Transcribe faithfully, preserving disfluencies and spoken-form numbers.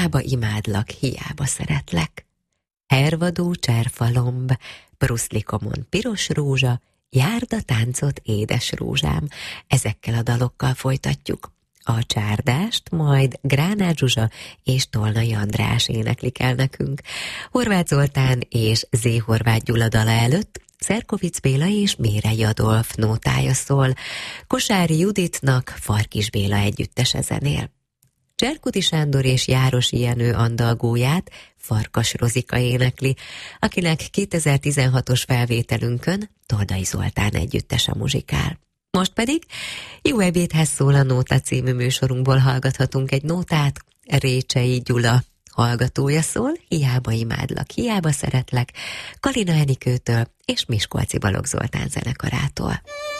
hiába imádlak, hiába szeretlek. Hervadó cserfalomb, bruszlikomon piros rózsa, járd a táncot, édes rózsám. Ezekkel a dalokkal folytatjuk. A csárdást majd Gránát Zsuzsa és Tolnai András éneklik el nekünk. Horváth Zoltán és Zé Horváth Gyula dala előtt Szerkovics Béla és Mérei Adolf nótája szól. Kosári Juditnak Farkis Béla együttese zenél. Cserkuti Sándor és Járosi Jenő andalgóját Farkas Rozika énekli, akinek kétezer-tizenhatos felvételünkön Tordai Zoltán együttese muzsikál. Most pedig Jó ebédhez szól a Nóta című műsorunkból hallgathatunk egy nótát. Récsei Gyula hallgatója szól, hiába imádlak, hiába szeretlek, Kalina Enikőtől és Miskolci Balogh Zoltán zenekarától.